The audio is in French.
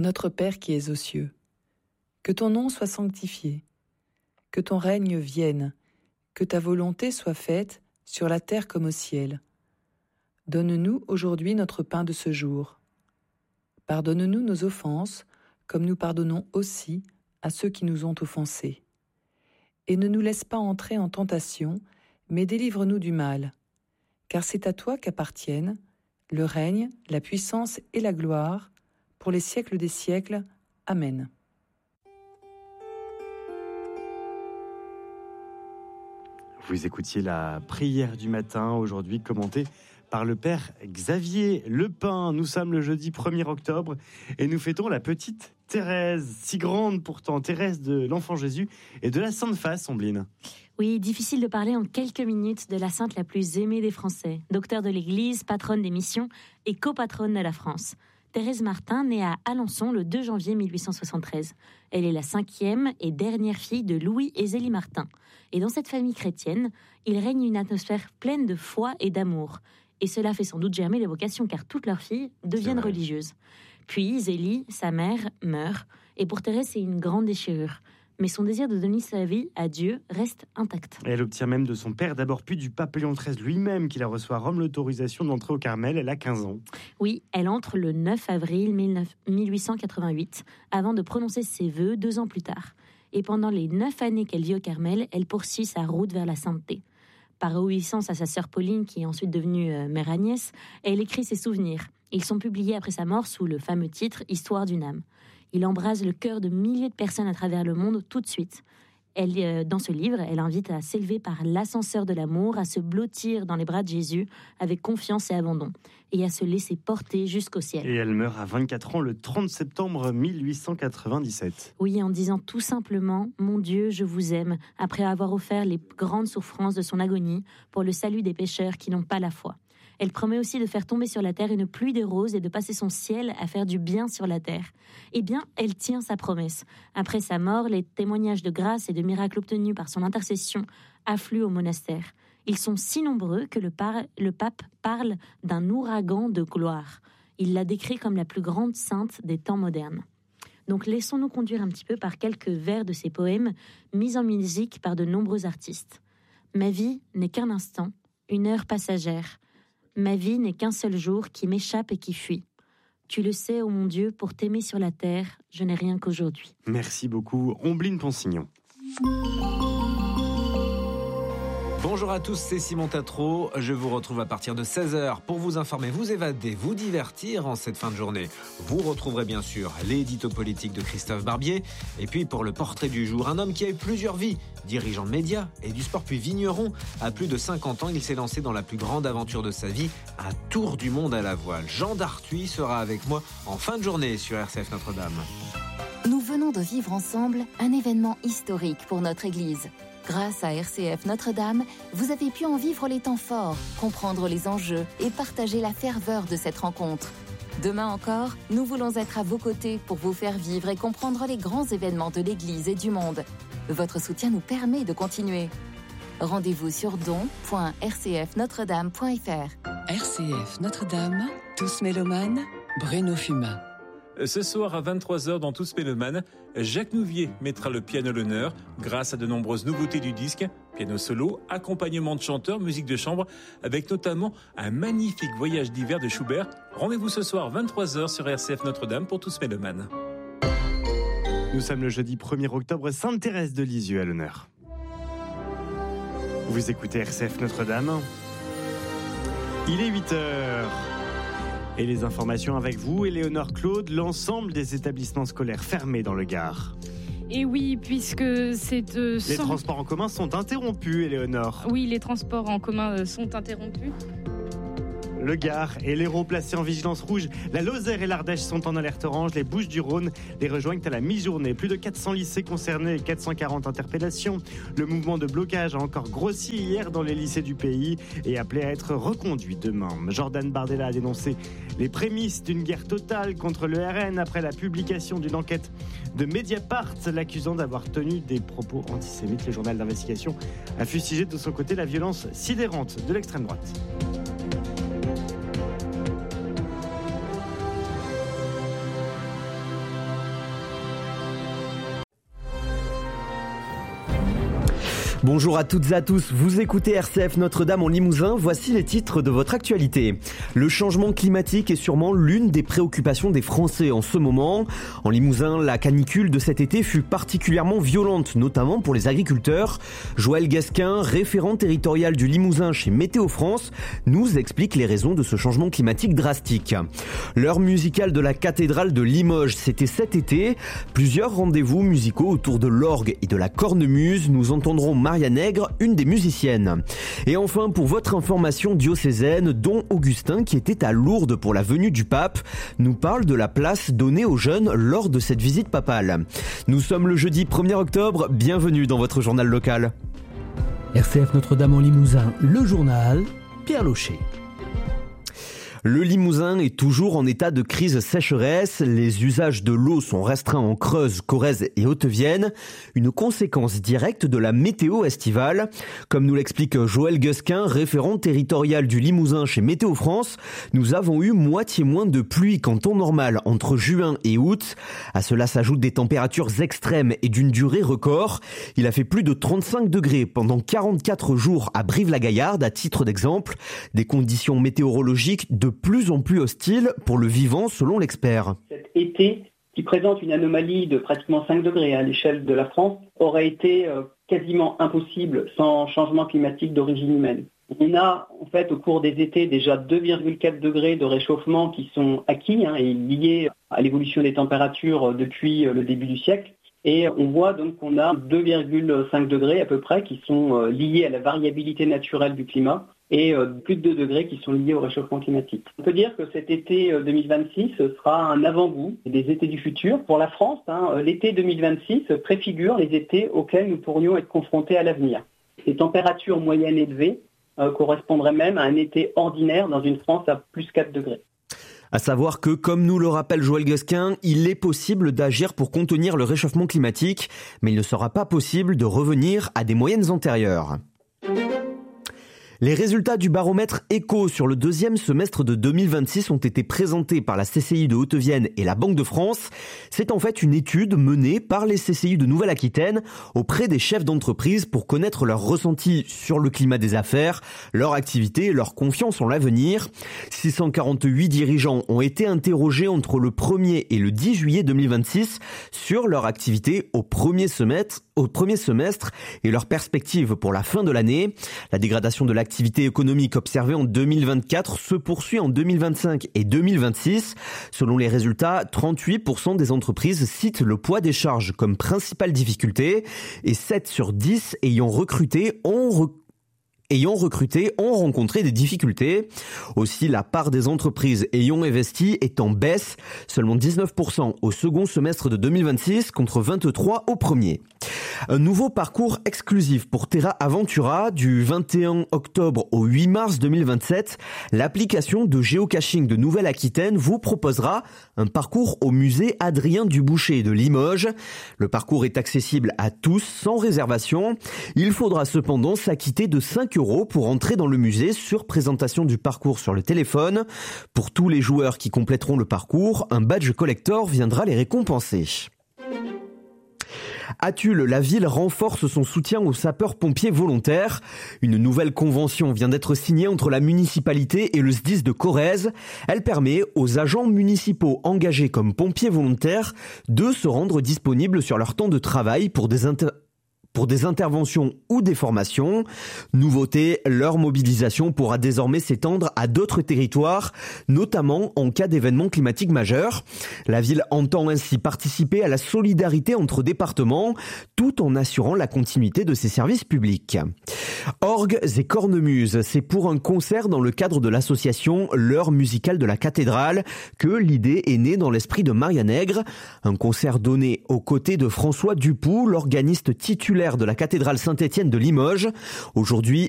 Notre Père qui es aux cieux, que ton nom soit sanctifié, que ton règne vienne, que ta volonté soit faite sur la terre comme au ciel. Donne-nous aujourd'hui notre pain de ce jour. Pardonne-nous nos offenses, comme nous pardonnons aussi à ceux qui nous ont offensés. Et ne nous laisse pas entrer en tentation, mais délivre-nous du mal. Car c'est à toi qu'appartiennent le règne, la puissance et la gloire, pour les siècles des siècles. Amen. Vous écoutiez la prière du matin, aujourd'hui commentée par le Père Xavier Lepin. Nous sommes le jeudi 1er octobre et nous fêtons la petite Thérèse, si grande pourtant, Thérèse de l'Enfant Jésus et de la Sainte Face, Ombline. Oui, difficile de parler en quelques minutes de la sainte la plus aimée des Français, docteur de l'Église, patronne des missions et copatronne de la France. Thérèse Martin naît à Alençon le 2 janvier 1873. Elle est la 5e et dernière fille de Louis et Zélie Martin. Et dans cette famille chrétienne, il règne une atmosphère pleine de foi et d'amour. Et cela fait sans doute germer les vocations, car toutes leurs filles deviennent religieuses. Puis Zélie, sa mère, meurt, et pour Thérèse, c'est une grande déchirure. Mais son désir de donner sa vie à Dieu reste intact. Elle obtient même de son père, d'abord puis du pape Léon XIII lui-même, qui la reçoit à Rome, l'autorisation d'entrer au Carmel. Elle a 15 ans. Oui, elle entre le 9 avril 1888, avant de prononcer ses vœux 2 ans plus tard. Et pendant les 9 années qu'elle vit au Carmel, elle poursuit sa route vers la sainteté. Par obéissance à sa sœur Pauline, qui est ensuite devenue mère Agnès, elle écrit ses souvenirs. Ils sont publiés après sa mort sous le fameux titre « Histoire d'une âme ». Il embrase le cœur de milliers de personnes à travers le monde tout de suite. Dans ce livre, elle invite à s'élever par l'ascenseur de l'amour, à se blottir dans les bras de Jésus avec confiance et abandon, et à se laisser porter jusqu'au ciel. Et elle meurt à 24 ans le 30 septembre 1897. Oui, en disant tout simplement « Mon Dieu, je vous aime », après avoir offert les grandes souffrances de son agonie pour le salut des pécheurs qui n'ont pas la foi. Elle promet aussi de faire tomber sur la terre une pluie de roses et de passer son ciel à faire du bien sur la terre. Eh bien, elle tient sa promesse. Après sa mort, les témoignages de grâce et de miracles obtenus par son intercession affluent au monastère. Ils sont si nombreux que le pape parle d'un ouragan de gloire. Il la décrit comme la plus grande sainte des temps modernes. Donc laissons-nous conduire un petit peu par quelques vers de ses poèmes, mis en musique par de nombreux artistes. Ma vie n'est qu'un instant, une heure passagère. Ma vie n'est qu'un seul jour qui m'échappe et qui fuit. Tu le sais, ô mon Dieu, pour t'aimer sur la terre, je n'ai rien qu'aujourd'hui. Merci beaucoup, Ombline Ponsignon. Bonjour à tous, c'est Simon Tatro. Je vous retrouve à partir de 16h pour vous informer, vous évader, vous divertir en cette fin de journée. Vous retrouverez bien sûr l'édito politique de Christophe Barbier. Et puis pour le portrait du jour, un homme qui a eu plusieurs vies, dirigeant de médias et du sport puis vigneron. À plus de 50 ans, il s'est lancé dans la plus grande aventure de sa vie, un tour du monde à la voile. Jean d'Arthuis sera avec moi en fin de journée sur RCF Notre-Dame. Nous venons de vivre ensemble un événement historique pour notre Église. Grâce à RCF Notre-Dame, vous avez pu en vivre les temps forts, comprendre les enjeux et partager la ferveur de cette rencontre. Demain encore, nous voulons être à vos côtés pour vous faire vivre et comprendre les grands événements de l'Église et du monde. Votre soutien nous permet de continuer. Rendez-vous sur don.rcfnotredame.fr. RCF Notre-Dame, tous mélomanes, Bruno Fumin. Ce soir à 23h dans Tous Mélomanes, Jacques Nouvier mettra le piano à l'honneur grâce à de nombreuses nouveautés du disque, piano solo, accompagnement de chanteurs, musique de chambre, avec notamment un magnifique voyage d'hiver de Schubert. Rendez-vous ce soir 23h sur RCF Notre-Dame pour Tous Mélomanes. Nous sommes le jeudi 1er octobre, Sainte Thérèse de Lisieux à l'honneur. Vous écoutez RCF Notre-Dame. Il est 8h. Et les informations avec vous, Éléonore Claude, l'ensemble des établissements scolaires fermés dans le Gard. Et oui, puisque c'est... Les transports en commun sont interrompus, Éléonore. Oui, les transports en commun sont interrompus. Le Gard et l'Hérault placés en vigilance rouge. La Lozère et l'Ardèche sont en alerte orange. Les Bouches-du-Rhône les rejoignent à la mi-journée. Plus de 400 lycées concernés et 440 interpellations. Le mouvement de blocage a encore grossi hier dans les lycées du pays et appelé à être reconduit demain. Jordan Bardella a dénoncé les prémices d'une guerre totale contre le RN après la publication d'une enquête de Mediapart l'accusant d'avoir tenu des propos antisémites. Le journal d'investigation a fustigé de son côté la violence sidérante de l'extrême droite. Bonjour à toutes et à tous, vous écoutez RCF Notre-Dame en Limousin, voici les titres de votre actualité. Le changement climatique est sûrement l'une des préoccupations des Français en ce moment. En Limousin, la canicule de cet été fut particulièrement violente, notamment pour les agriculteurs. Joël Guesquin, référent territorial du Limousin chez Météo France, nous explique les raisons de ce changement climatique drastique. L'heure musicale de la cathédrale de Limoges, c'était cet été. Plusieurs rendez-vous musicaux autour de l'orgue et de la cornemuse. Nous entendrons Maria Nègre, une des musiciennes. Et enfin, pour votre information diocésaine, Don Augustin, qui était à Lourdes pour la venue du pape, nous parle de la place donnée aux jeunes lors de cette visite papale. Nous sommes le jeudi 1er octobre, bienvenue dans votre journal local. RCF Notre-Dame en Limousin, le journal, Pierre Locher. Le Limousin est toujours en état de crise sécheresse. Les usages de l'eau sont restreints en Creuse, Corrèze et Haute-Vienne. Une conséquence directe de la météo estivale. Comme nous l'explique Joël Guesquin, référent territorial du Limousin chez Météo France, nous avons eu moitié moins de pluie qu'en temps normal entre juin et août. À cela s'ajoutent des températures extrêmes et d'une durée record. Il a fait plus de 35 degrés pendant 44 jours à Brive-la-Gaillarde, à titre d'exemple. Des conditions météorologiques de plus en plus hostile pour le vivant selon l'expert. Cet été, qui présente une anomalie de pratiquement 5 degrés à l'échelle de la France, aurait été quasiment impossible sans changement climatique d'origine humaine. On a en fait au cours des étés déjà 2,4 degrés de réchauffement qui sont acquis et liés à l'évolution des températures depuis le début du siècle. Et on voit donc qu'on a 2,5 degrés à peu près qui sont liés à la variabilité naturelle du climat et plus de 2 degrés qui sont liés au réchauffement climatique. On peut dire que cet été 2026 sera un avant-goût des étés du futur. Pour la France, l'été 2026 préfigure les étés auxquels nous pourrions être confrontés à l'avenir. Les températures moyennes élevées correspondraient même à un été ordinaire dans une France à plus 4 degrés. À savoir que, comme nous le rappelle Joël Guesquin, il est possible d'agir pour contenir le réchauffement climatique, mais il ne sera pas possible de revenir à des moyennes antérieures. Les résultats du baromètre Éco sur le deuxième semestre de 2026 ont été présentés par la CCI de Haute-Vienne et la Banque de France. C'est en fait une étude menée par les CCI de Nouvelle-Aquitaine auprès des chefs d'entreprise pour connaître leur ressenti sur le climat des affaires, leur activité et leur confiance en l'avenir. 648 dirigeants ont été interrogés entre le 1er et le 10 juillet 2026 sur leur activité au premier semestre et leurs perspectives pour la fin de l'année. La dégradation de l'activité économique observée en 2024 se poursuit en 2025 et 2026. Selon les résultats, 38% des entreprises citent le poids des charges comme principale difficulté et 7 sur 10 ayant recruté ont rencontré des difficultés. Aussi, la part des entreprises ayant investi est en baisse, seulement 19% au second semestre de 2026 contre 23% au premier. Un nouveau parcours exclusif pour Terra Aventura du 21 octobre au 8 mars 2027. L'application de géocaching de Nouvelle-Aquitaine vous proposera un parcours au musée Adrien Duboucher de Limoges. Le parcours est accessible à tous sans réservation. Il faudra cependant s'acquitter de 5 € pour entrer dans le musée sur présentation du parcours sur le téléphone. Pour tous les joueurs qui compléteront le parcours, un badge collector viendra les récompenser. À Tulle, la ville renforce son soutien aux sapeurs-pompiers volontaires. Une nouvelle convention vient d'être signée entre la municipalité et le SDIS de Corrèze. Elle permet aux agents municipaux engagés comme pompiers volontaires de se rendre disponibles sur leur temps de travail pour des interventions ou des formations. Nouveauté, leur mobilisation pourra désormais s'étendre à d'autres territoires, notamment en cas d'événements climatiques majeurs. La ville entend ainsi participer à la solidarité entre départements, tout en assurant la continuité de ses services publics. Orgues et cornemuses, c'est pour un concert dans le cadre de l'association L'heure musicale de la cathédrale que l'idée est née dans l'esprit de Maria Nègre. Un concert donné aux côtés de François Dupoux, l'organiste titulaire de la cathédrale Saint-Étienne de Limoges. Aujourd'hui,